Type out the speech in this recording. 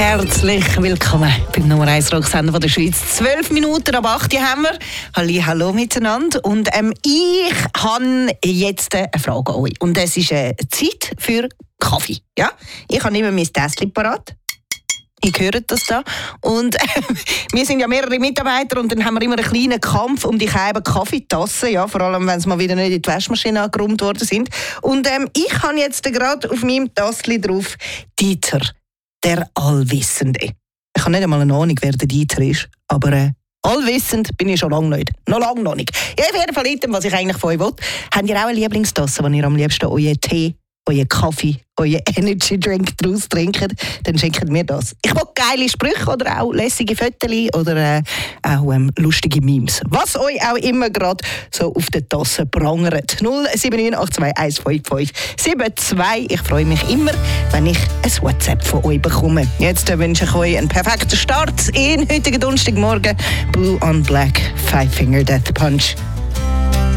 Herzlich willkommen beim Nummer 1 Rocksender der Schweiz. 12 Minuten ab 8 haben wir. Hallo miteinander. Und ich habe jetzt eine Frage an euch. Und es ist Zeit für Kaffee. Ja? Ich habe immer mein Tässchen parat. Ich höre das da. Und wir sind ja mehrere Mitarbeiter und dann haben wir immer einen kleinen Kampf um die gelben Kaffeetassen, ja, vor allem wenn sie mal wieder nicht in die Waschmaschine angeräumt worden sind. Und ich habe jetzt gerade auf meinem Tassli drauf Dieter, der Allwissende. Ich habe nicht einmal eine Ahnung, wer der Dieter ist, aber allwissend bin ich schon lange nicht. Noch lange noch nicht. Ja, auf jeden Fall, was ich eigentlich von euch will. Habt ihr auch eine Lieblingstasse, wo ihr am liebsten euren Tee, euren Kaffee, euren Energy Drink draus trinkt, dann schickt mir das. Ich will geile Sprüche oder auch lässige Fotos oder auch lustige Memes. Was euch auch immer gerade so auf der Tasse prangert. 07982155572. Ich freue mich immer, wenn ich ein WhatsApp von euch bekomme. Jetzt wünsche ich euch einen perfekten Start in heutigen Donnerstagmorgen. Blue on Black, Five Finger Death Punch.